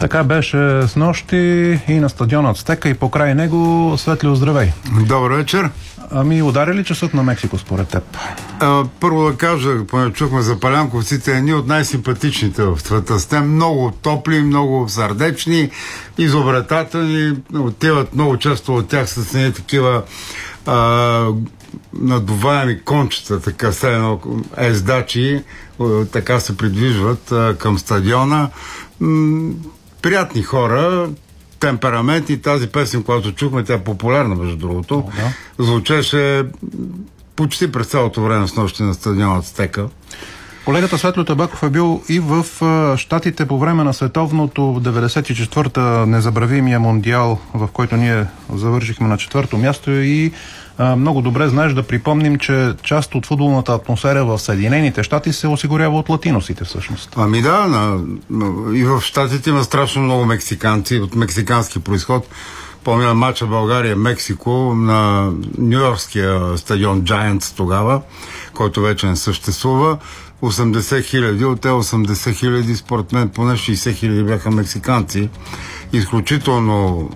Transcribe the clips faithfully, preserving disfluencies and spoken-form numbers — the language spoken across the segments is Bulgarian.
Така беше с нощи и на стадиона Ацтека, и покрай него. Светлио, здравей! Добър вечер! Ами, удари ли часът на Мексико според теб? А, първо да кажа, поне чухме за палянковците, едни от най-симпатичните в света. Сте много топли, много сърдечни, изобретателни, отиват много често от тях с едни такива а, надуваеми кончета, така се ездачи, така се придвижват а, към стадиона. М- приятни хора, темперамент, и тази песен, която чухме, тя е популярна, между другото. О, да. Звучеше почти през цялото време с нощи на стадиона Ацтека. Колегата Светлио Табаков е бил и в Щатите по време на световното деветдесет и четвърта незабравимия мондиал, в който ние завършихме на четвърто място, и а, много добре знаеш, да припомним, че част от футболната атмосфера в Съединените щати се осигурява от латиносите всъщност. Ами да, на, на, и в Щатите има страшно много мексиканци от мексикански произход. Помня матча България-Мексико на нюйоркския стадион Giants тогава, който вече не съществува. осемдесет хиляди, от те осемдесет хиляди, според мен поне шейсет хиляди бяха мексиканци. Изключително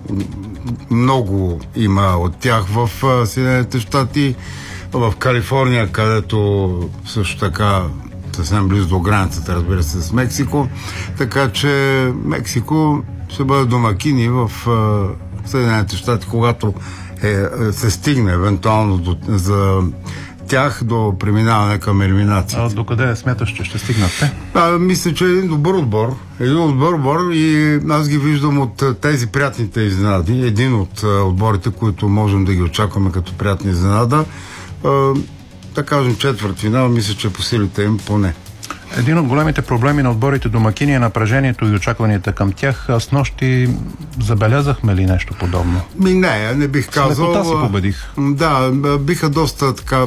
много има от тях в Съединените щати, в Калифорния, където също така съвсем близо до границата, разбира се, с Мексико. Така че Мексико ще бъде домакини в Съединените щати, когато е, се стигне евентуално до, за тях до преминаване към елиминация. А докъде смяташ, че ще стигнат те? А, мисля, че е един добър отбор. Един добър отбор, и аз ги виждам от тези приятните изненади. Един от отборите, които можем да ги очакваме като приятни изненада. А, да кажем, четвърт финал, мисля, че по силите им поне. Един от големите проблеми на отборите домакини е напрежението и очакванията към тях. А с нощи забелязахме ли нещо подобно? Ми не, не бих казал. С лекота си победих. Да, биха доста така,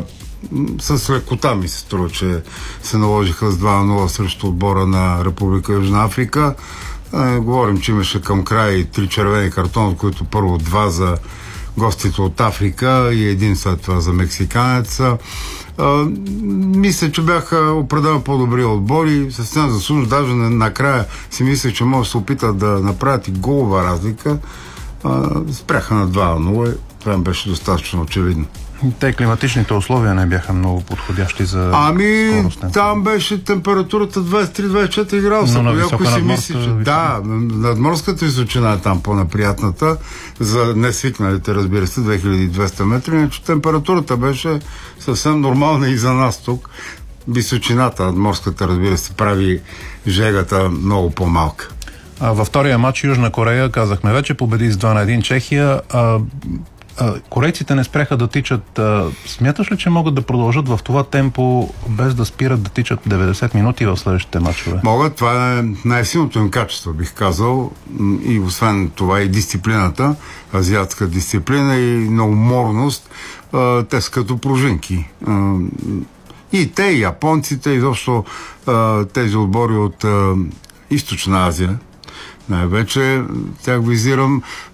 с лекота ми се струва, че се наложиха с два на нула срещу отбора на Република Южна Африка. А, говорим, че имаше към край три червени картона, от които първо два за гостите от Африка и един след това за мексиканец. А, мисля, че бяха определено по-добри отбори, съвсем заслужено. Даже накрая си мисля, че може да се опитат да направят и голова разлика. А, спряха на два на нула. Това беше достатъчно очевидно. Те климатичните условия не бяха много подходящи за Ами, скоростен. Там беше температурата двадесет и три до двадесет и четири градуса. Но на висока си мисли, че... Да, надморската височина е там по-наприятната, за несвикналите, разбира се, две хиляди и двеста метра, иначе температурата беше съвсем нормална и за нас тук. Височината надморската, разбира се, прави жегата много по-малка. А във втория матч Южна Корея, казахме вече, победи с два на едно Чехия. А... Корейците не спряха да тичат. Смяташ ли, че могат да продължат в това темпо, без да спират да тичат деветдесет минути в следващите мачове? Могат. Това е най-силното им качество, бих казал. И освен това и дисциплината, азиатска дисциплина и на уморност. Те са като пружинки. И те, и японците, изобщо тези отбори от Източна Азия, най-вече тях визирам,